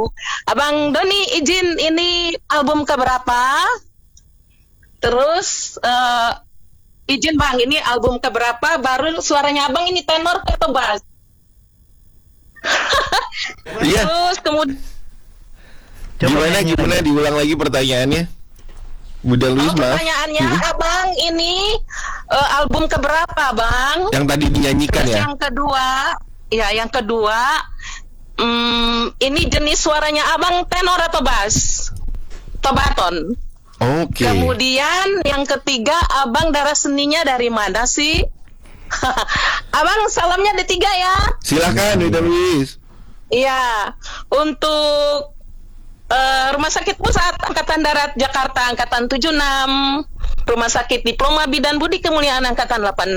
Abang Doni izin, ini album keberapa? Terus izin Bang, ini album keberapa? Baru suaranya Abang ini tenor atau bass? Iya. Terus kemudian Gimana diulang lagi pertanyaannya? Bunda Louise, maaf. Pertanyaannya, Abang ini album keberapa, Bang? Yang tadi dinyanyikan Terus ya? yang kedua, ini jenis suaranya Abang tenor atau bass? Atau baton? Oke. Kemudian yang ketiga, Abang darah seninya dari mana sih? Abang salamnya ada 3 ya. Silakan Bunda Louise. Iya, untuk Rumah Sakit Pusat Angkatan Darat Jakarta Angkatan 76, Rumah Sakit Diploma Bidan Budi Kemuliaan Angkatan 86,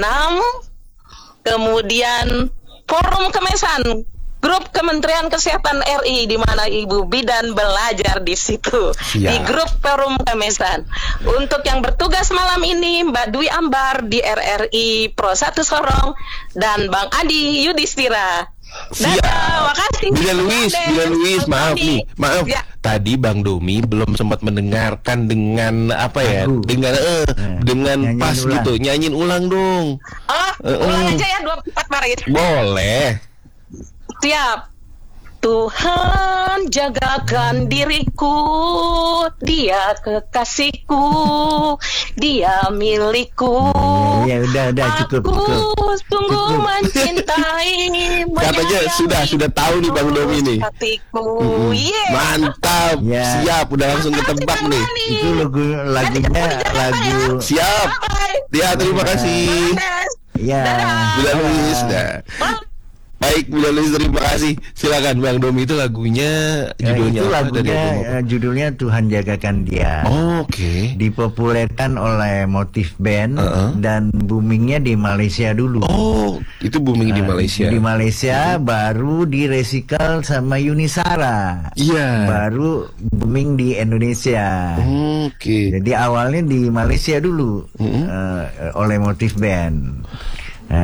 kemudian Forum Kemesan, Grup Kementerian Kesehatan RI, di mana Ibu Bidan belajar di situ. Ya. Di grup Forum Kemesan. Untuk yang bertugas malam ini, Mbak Dwi Ambar di RRI Pro 1 Sorong dan Bang Adi Yudhistira. Dadah, makasih. Bunda Louise, maaf nih, maaf. Ya. Tadi Bang Domi belum sempat mendengarkan dengan apa ya? Dengan Nyanyiin pas ulang. gitu. Nyanyiin ulang dong. Ulang aja ya 24 Maret. Boleh. Siap. Tuhan jagakan diriku, Dia kekasihku, Dia milikku. Ya udah cukup. Aku sungguh mencintai. Katanya sudah tahu nih Bang Domi nih. Hatiku. Yeah. Mantap. Ya. Siap, udah langsung ketebak nih. Itu lagunya lagu. Siap. Ya, terima kasih. Ya. Bunda Louise. Baik, Bunda Louise, terima kasih. Silakan Bang Domi, itu lagunya judulnya itu apa? Dari lagunya album judulnya Tuhan Jagakan Dia. apa? Oke. Dipopulerkan oleh Motif Band dan boomingnya di Malaysia dulu. Oh, itu booming di Malaysia. Di Malaysia baru diresikal sama Yunisara. Iya. Baru booming di Indonesia. Oke. Jadi awalnya di Malaysia dulu oleh Motif Band.